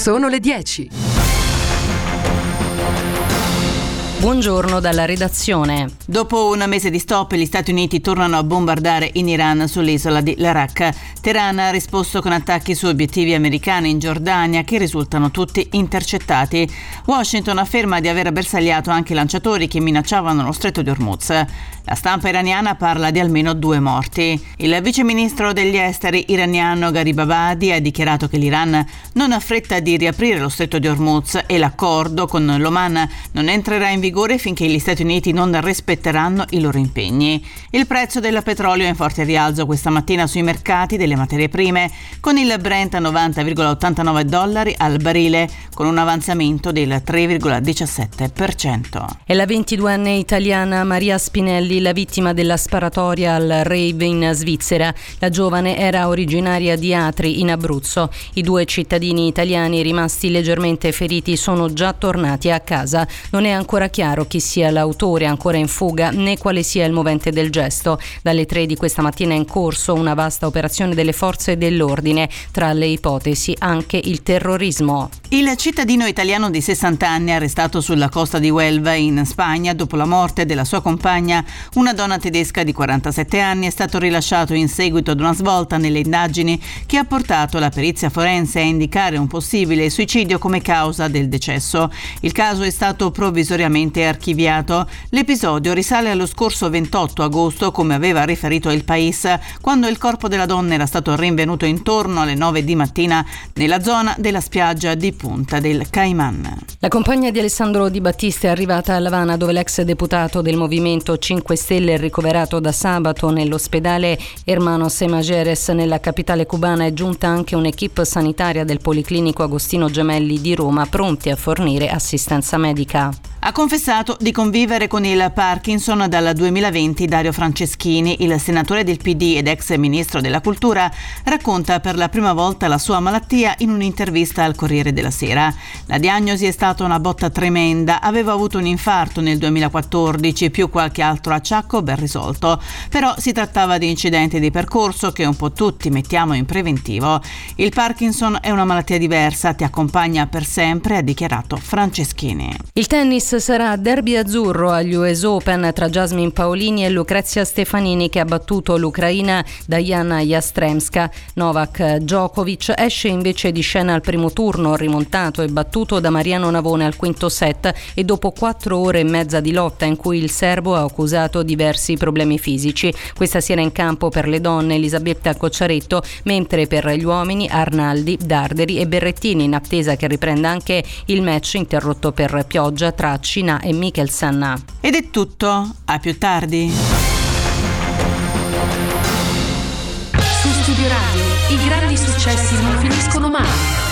Sono le 10. Buongiorno dalla redazione. Dopo un mese di stop, gli Stati Uniti tornano a bombardare in Iran sull'isola di Larak. Teheran ha risposto con attacchi su obiettivi americani in Giordania che risultano tutti intercettati. Washington afferma di aver bersagliato anche lanciatori che minacciavano lo stretto di Hormuz. La stampa iraniana parla di almeno 2 morti. Il viceministro degli esteri iraniano Gharib Abadi ha dichiarato che l'Iran non ha fretta di riaprire lo stretto di Hormuz e l'accordo con l'Oman non entrerà in vigore finché gli Stati Uniti non rispetteranno i loro impegni. Il prezzo del petrolio è in forte rialzo questa mattina sui mercati delle materie prime, con il Brent a $90,89 al barile, con un avanzamento del 3,17%. È la 22enne italiana Maria Spinelli la vittima della sparatoria al rave in Svizzera. La giovane era originaria di Atri, in Abruzzo. I 2 cittadini italiani rimasti leggermente feriti sono già tornati a casa. Non è ancora chiaro chi sia l'autore ancora in fuga né quale sia il movente del gesto. Dalle 3 di questa mattina è in corso una vasta operazione delle forze dell'ordine, tra le ipotesi anche il terrorismo. Il cittadino italiano di 60 anni arrestato sulla costa di Huelva in Spagna dopo la morte della sua compagna, una donna tedesca di 47 anni, è stato rilasciato in seguito ad una svolta nelle indagini che ha portato la perizia forense a indicare un possibile suicidio come causa del decesso. Il caso è stato provvisoriamente archiviato. L'episodio risale allo scorso 28 agosto, come aveva riferito il País, quando il corpo della donna era stato rinvenuto intorno alle 9 di mattina nella zona della spiaggia di Punta del Caiman. La compagna di Alessandro Di Battista è arrivata a L'Avana, dove l'ex deputato del Movimento 5 Stelle è ricoverato da sabato nell'ospedale Hermanos Emajeres nella capitale cubana. È giunta anche un'equipe sanitaria del Policlinico Agostino Gemelli di Roma, pronti a fornire assistenza medica. Ha confessato di convivere con il Parkinson dal 2020 Dario Franceschini. Il senatore del PD ed ex ministro della Cultura racconta per la prima volta la sua malattia in un'intervista al Corriere della Sera. La diagnosi è stata una botta tremenda. Aveva avuto un infarto nel 2014 più qualche altro acciacco ben risolto. Però si trattava di incidenti di percorso che un po' tutti mettiamo in preventivo. Il Parkinson è una malattia diversa, ti accompagna per sempre, ha dichiarato Franceschini. Il tennis sarà derby azzurro agli US Open tra Jasmine Paolini e Lucrezia Stefanini, che ha battuto l'ucraina Diana Yastremska. Novak Djokovic esce invece di scena al primo turno, rimontato e battuto da Mariano Navone al quinto set, e dopo 4 ore e mezza di lotta in cui il serbo ha accusato diversi problemi fisici. Questa sera in campo per le donne Elisabetta Cocciaretto, mentre per gli uomini Arnaldi, Darderi e Berrettini, in attesa che riprenda anche il match interrotto per pioggia tra Cina e Mikkelsen. Ed è tutto, a più tardi. Su Studio Radio, i grandi successi non finiscono mai.